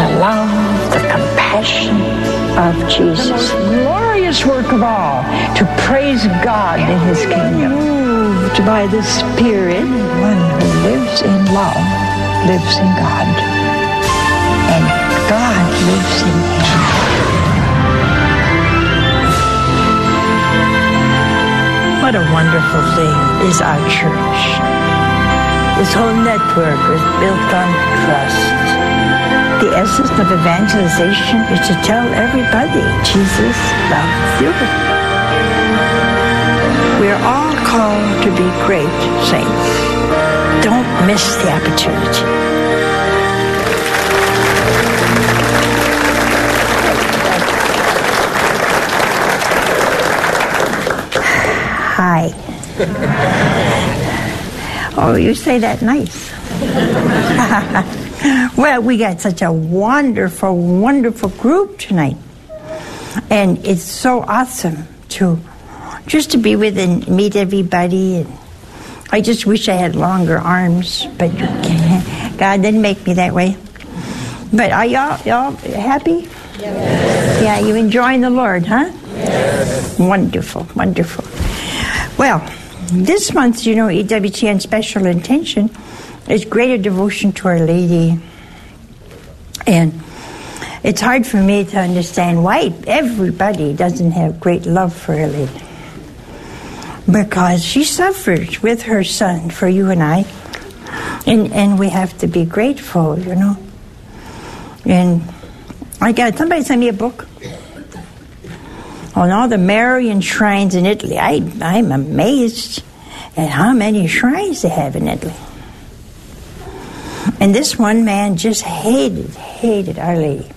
the love, the compassion of Jesus. The most glorious work of all, to praise God in His kingdom. Moved by the Spirit, one who lives in love lives in God, and God lives in him. What a wonderful thing is our church. This whole network is built on trust. The essence of evangelization is to tell everybody Jesus loves you. We're all called to be great saints. Don't miss the opportunity. Hi. Oh, you say that nice. Well, we got such a wonderful, wonderful group tonight. And it's so awesome to just to be with and meet everybody. And I just wish I had longer arms, but God didn't make me that way. But are y'all happy? Yes. Yeah, you enjoying the Lord, huh? Yes. Wonderful, wonderful. Well, this month's, EWTN Special Intention is greater devotion to Our Lady. And it's hard for me to understand why everybody doesn't have great love for Our Lady. Because she suffered with her son for you and I. And we have to be grateful, And somebody sent me a book on all the Marian shrines in Italy. I'm amazed at how many shrines they have in Italy. And this one man just hated Our Lady.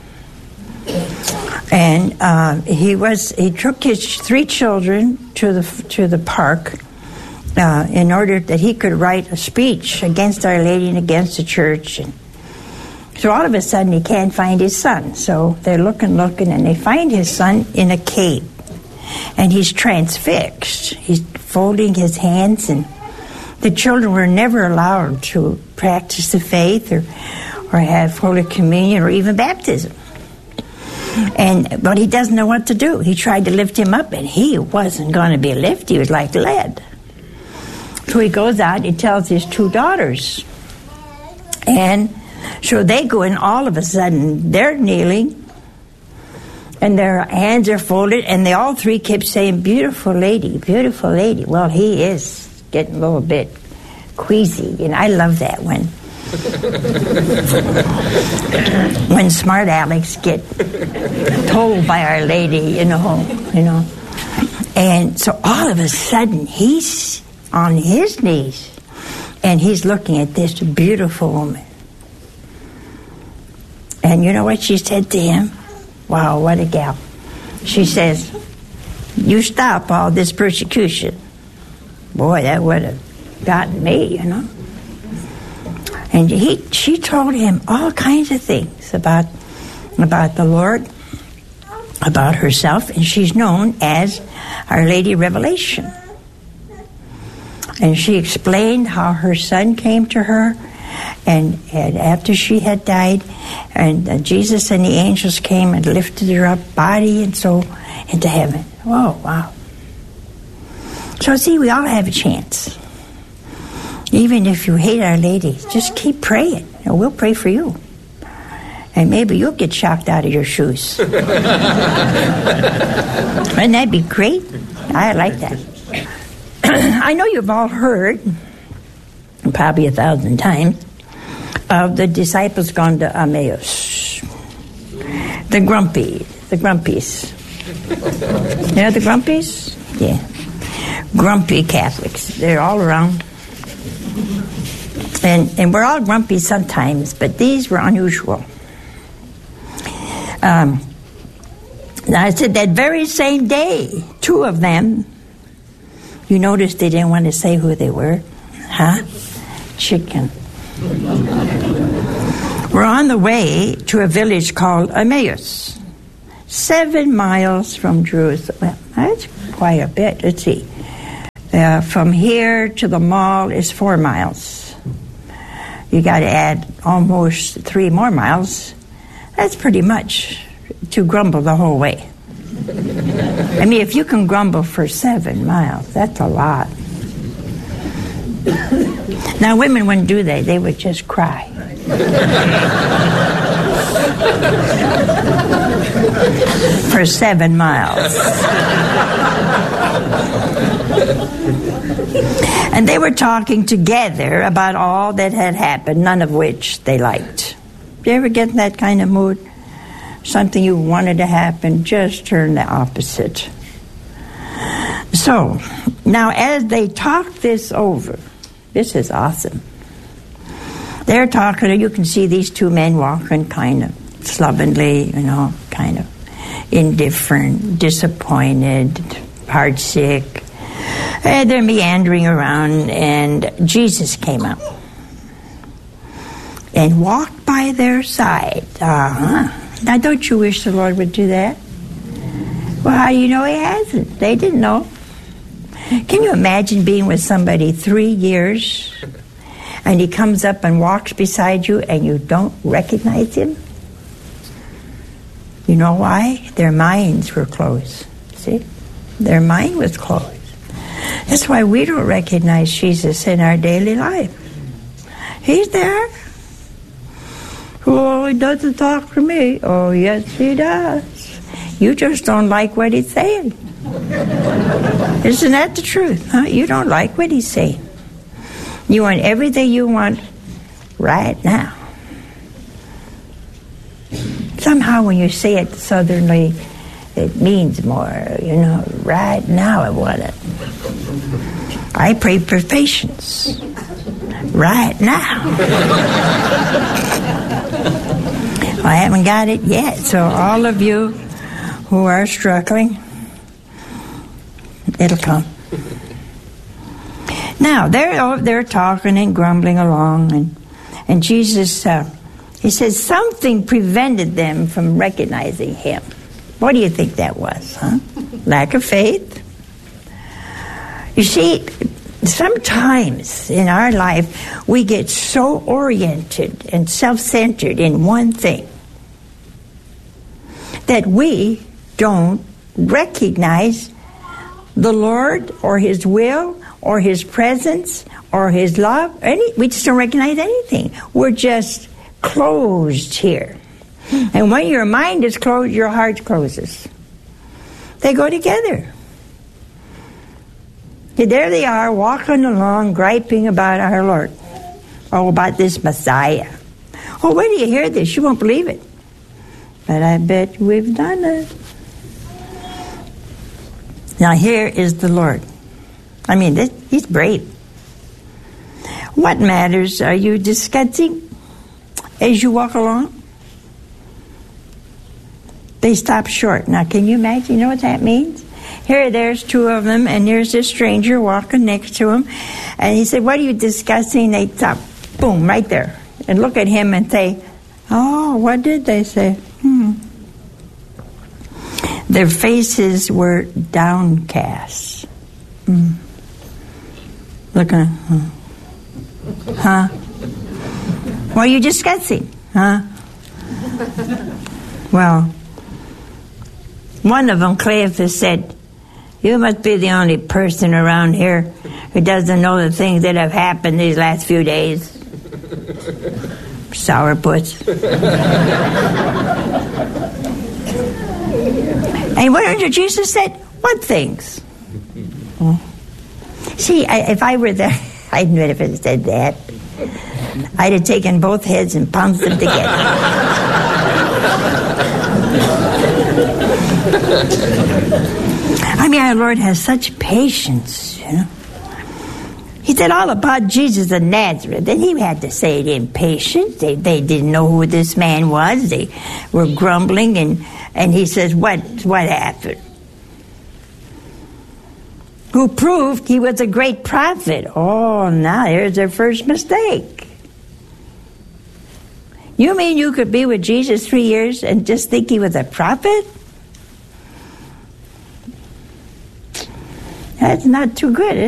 And he took his 3 children to the park in order that he could write a speech against Our Lady and against the church. And so all of a sudden he can't find his son. So they're looking, and they find his son in a cave. And he's transfixed. He's folding his hands, and the children were never allowed to practice the faith or have Holy Communion or even baptism. But he doesn't know what to do. He tried to lift him up, and he wasn't going to be lifted. He was like lead. So he goes out, he tells his 2 daughters. And so they go in, all of a sudden, they're kneeling, and their hands are folded, and they all 3 kept saying, beautiful lady, beautiful lady. Well, he is getting a little bit queasy, and I love that when smart Alex get told by Our Lady, And so all of a sudden, he's on his knees, and he's looking at this beautiful woman. And you know what she said to him? Wow, what a gal. She says, you stop all this persecution. Boy, that would have gotten me, And she told him all kinds of things about the Lord, about herself, and she's known as Our Lady Revelation. And she explained how her son came to her, and after she had died, and Jesus and the angels came and lifted her up, body and soul, into heaven. Oh, wow. So see, we all have a chance. Even if you hate Our Lady, just keep praying, and we'll pray for you. And maybe you'll get shocked out of your shoes. Wouldn't that be great? I like that. I know you've all heard, probably 1,000 times, of the disciples gone to Emmaus. The grumpies. You know the grumpies? Yeah. Grumpy Catholics. They're all around. And we're all grumpy sometimes, but these were unusual. Now I said that very same day, 2 of them, you noticed they didn't want to say who they were, huh? Chicken. We're on the way to a village called Emmaus, 7 miles from Jerusalem. Well, that's quite a bit. Let's see. From here to the mall is 4 miles. You got to add almost 3 more miles. That's pretty much to grumble the whole way. I mean, if you can grumble for 7 miles, that's a lot. Now, women wouldn't do that. They would just cry. For 7 miles. And they were talking together about all that had happened, none of which they liked. Do you ever get in that kind of mood? Something you wanted to happen, just turn the opposite. So, now as they talk this over, this is awesome. They're talking, and you can see these two men walking kind of slovenly, kind of indifferent, disappointed, heartsick. And they're meandering around, and Jesus came up and walked by their side. Now, don't you wish the Lord would do that? Well, how do you know He hasn't? They didn't know. Can you imagine being with somebody 3 years, and He comes up and walks beside you, and you don't recognize Him? You know why? Their minds were closed. See? Their mind was closed. That's why we don't recognize Jesus in our daily life. He's there. Oh, He doesn't talk to me. Oh, yes, He does. You just don't like what He's saying. Isn't that the truth? Huh? You don't like what He's saying. You want everything you want right now. Somehow when you say it southernly, it means more, right now I want it. I pray for patience. Right now. I haven't got it yet, so all of you who are struggling, it'll come. Now, they're talking and grumbling along, and Jesus, He says something prevented them from recognizing Him. What do you think that was, huh? Lack of faith? You see, sometimes in our life, we get so oriented and self-centered in one thing that we don't recognize the Lord or His will or His presence or His love. We just don't recognize anything. We're just closed here. And when your mind is closed, your heart closes. They go together. And there they are, walking along, griping about our Lord. Oh, about this Messiah. Oh, when do you hear this? You won't believe it. But I bet we've done it. Now here is the Lord. I mean, He's brave. What matters are you discussing as you walk along? They stop short. Now, can you imagine? You know what that means? Here, there's two of them, and there's this stranger walking next to him. And he said, what are you discussing? They stop, boom, right there. And look at him and say, oh, what did they say? Their faces were downcast. Look at huh? What are you discussing? Huh? Well, one of them, Cleophas, said, you must be the only person around here who doesn't know the things that have happened these last few days. Sourpuss. And what Jesus said? What things? See, if I were there, I'd admit if it said that, I'd have taken both heads and pounced them together. I mean, our Lord has such patience, He said all about Jesus of Nazareth, and He had to say it impatient. They didn't know who this man was. They were grumbling, and He says, what happened? Who proved He was a great prophet. Oh, now here's their first mistake. You mean you could be with Jesus 3 years and just think He was a prophet? That's not too good, is it?